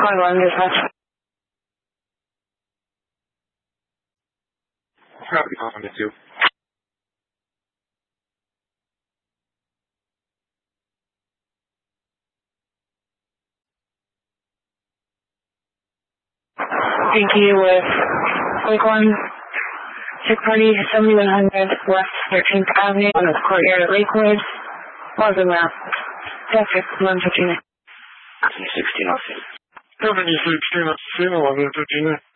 One dispatch. Copy, on it too. Thank you with Lakeland. Sick party 7100 West 13th Avenue on the courtyard at Lakewood. Welcome out. Traffic 159. 1606. Traffic 1606, 1159.